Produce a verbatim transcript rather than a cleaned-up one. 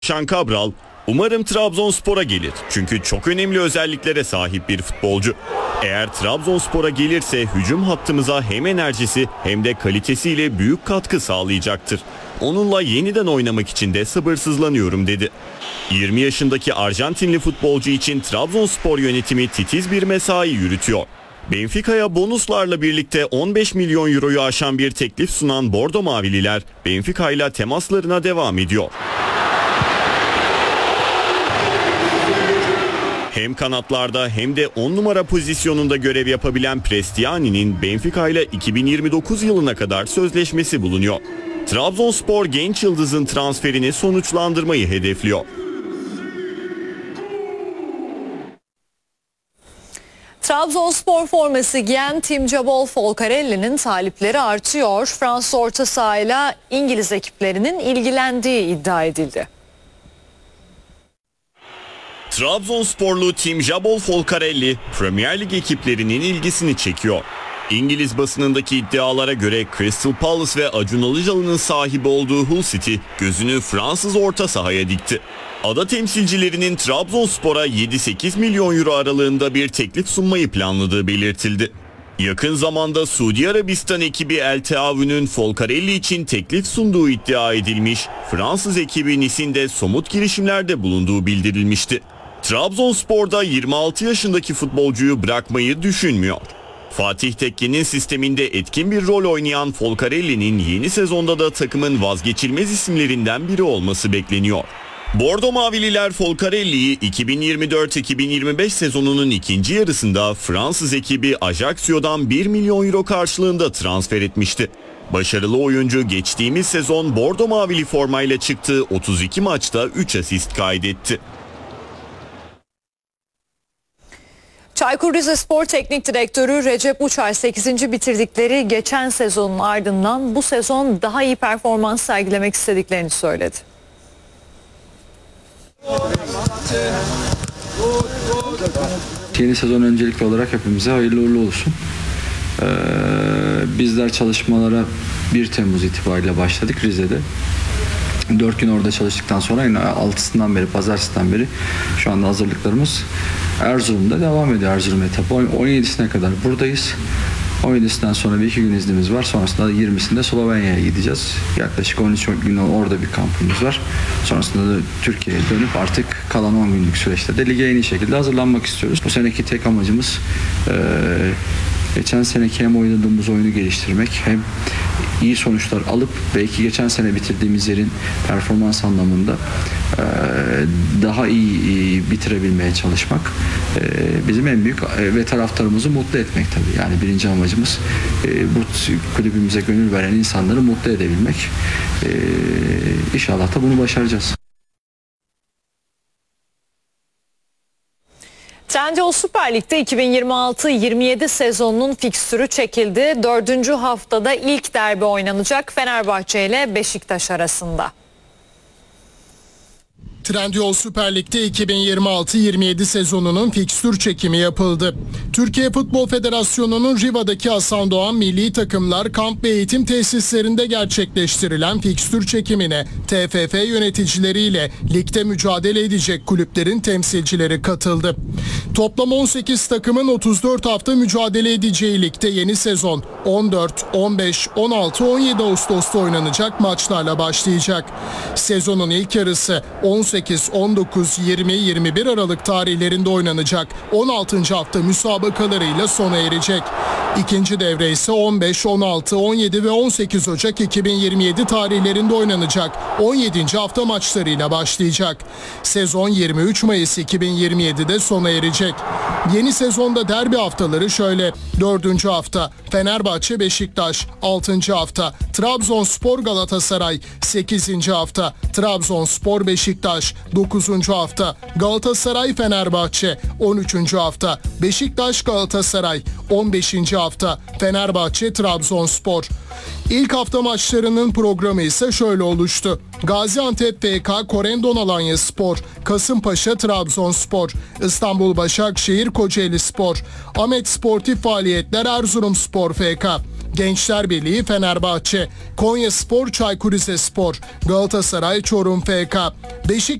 Şan Cabral, umarım Trabzonspor'a gelir. Çünkü çok önemli özelliklere sahip bir futbolcu. Eğer Trabzonspor'a gelirse hücum hattımıza hem enerjisi hem de kalitesiyle büyük katkı sağlayacaktır. Onunla yeniden oynamak için de sabırsızlanıyorum dedi. yirmi yaşındaki Arjantinli futbolcu için Trabzonspor yönetimi titiz bir mesai yürütüyor. Benfica'ya bonuslarla birlikte on beş milyon euroyu aşan bir teklif sunan Bordo Mavililer Benfica ile temaslarına devam ediyor. Hem kanatlarda hem de on numara pozisyonunda görev yapabilen Prestiani'nin Benfica ile iki bin yirmi dokuz yılına kadar sözleşmesi bulunuyor. Trabzonspor genç yıldızın transferini sonuçlandırmayı hedefliyor. Trabzonspor forması giyen Timjabol Folcarelli'nin talipleri artıyor. Fransız orta sahayla İngiliz ekiplerinin ilgilendiği iddia edildi. Trabzonsporlu Timjabol Folcarelli, Premier Lig ekiplerinin ilgisini çekiyor. İngiliz basınındaki iddialara göre Crystal Palace ve Acun Ilıcalı'nın sahibi olduğu Hull City gözünü Fransız orta sahaya dikti. Ada temsilcilerinin Trabzonspor'a yedi sekiz milyon euro aralığında bir teklif sunmayı planladığı belirtildi. Yakın zamanda Suudi Arabistan ekibi El Teavün'ün Folcarelli için teklif sunduğu iddia edilmiş, Fransız ekibi Nice'in de somut girişimlerde bulunduğu bildirilmişti. Trabzonspor'da yirmi altı yaşındaki futbolcuyu bırakmayı düşünmüyor. Fatih Tekke'nin sisteminde etkin bir rol oynayan Folcarelli'nin yeni sezonda da takımın vazgeçilmez isimlerinden biri olması bekleniyor. Bordo Mavililer Folcarelli'yi iki bin yirmi dört iki bin yirmi beş sezonunun ikinci yarısında Fransız ekibi Ajacsio'dan bir milyon euro karşılığında transfer etmişti. Başarılı oyuncu geçtiğimiz sezon Bordo Mavili formayla çıktığı otuz iki maçta üç asist kaydetti. Çaykur Rizespor Teknik Direktörü Recep Uçar sekizinci bitirdikleri geçen sezonun ardından bu sezon daha iyi performans sergilemek istediklerini söyledi. Yeni sezon öncelikli olarak hepimize hayırlı uğurlu olsun. Ee, bizler çalışmalara bir Temmuz itibariyle başladık Rize'de. dört gün orada çalıştıktan sonra yine altısından beri, pazartesinden beri şu anda hazırlıklarımız Erzurum'da devam ediyor. Erzurum etapı on yedisine kadar buradayız. on yedisinden sonra bir iki gün iznimiz var. Sonrasında yirmisinde Slovenya'ya gideceğiz. Yaklaşık on üç gün orada bir kampımız var. Sonrasında da Türkiye'ye dönüp artık kalan on günlük süreçte de lige en iyi şekilde hazırlanmak istiyoruz. Bu seneki tek amacımız e, geçen seneki hem oynadığımız oyunu geliştirmek hem iyi sonuçlar alıp belki geçen sene bitirdiğimiz yerin performans anlamında e, daha iyi bitirebilmeye çalışmak e, bizim en büyük e, ve taraftarımızı mutlu etmek tabii. Yani birinci amacımız e, bu kulübümüze gönül veren insanları mutlu edebilmek. E, İnşallah da bunu başaracağız. Trendyol Süper Lig'de iki bin yirmi altı yirmi yedi sezonunun fikstürü çekildi. Dördüncü haftada ilk derbi oynanacak Fenerbahçe ile Beşiktaş arasında. Trendyol Süper Lig'de iki bin yirmi altı yirmi yedi sezonunun fikstür çekimi yapıldı. Türkiye Futbol Federasyonu'nun Riva'daki Hasan Doğan milli takımlar kamp ve eğitim tesislerinde gerçekleştirilen fikstür çekimine T F F yöneticileriyle ligde mücadele edecek kulüplerin temsilcileri katıldı. Toplam on sekiz takımın otuz dört hafta mücadele edeceği ligde yeni sezon on dört, on beş, on altı, on yedi Ağustos'ta oynanacak maçlarla başlayacak. Sezonun ilk yarısı on sekiz, on dokuz, yirmi, yirmi bir Aralık tarihlerinde oynanacak on altıncı hafta müsabakalarıyla sona erecek. İkinci devre ise on beş, on altı, on yedi ve on sekiz Ocak iki bin yirmi yedi tarihlerinde oynanacak on yedinci hafta maçlarıyla başlayacak. Sezon yirmi üç Mayıs iki bin yirmi yedi'de sona erecek. Yeni sezonda derbi haftaları şöyle: dördüncü hafta Fenerbahçe Beşiktaş, altıncı hafta Trabzonspor Galatasaray, sekizinci hafta Trabzonspor Beşiktaş, dokuzuncu hafta Galatasaray Fenerbahçe, on üçüncü hafta Beşiktaş Galatasaray, on beşinci hafta Fenerbahçe Trabzonspor. İlk hafta maçlarının programı ise şöyle oluştu: Gaziantep F K Korendon Alanyaspor, Kasımpaşa Trabzonspor, İstanbul Başakşehir Kocaelispor, Ahmet Sportif Faaliyetler Erzurumspor F K, Gençler Birliği Fenerbahçe, Konyaspor Çaykur Rizespor, Galatasaray Çorum F K, Beşiktaş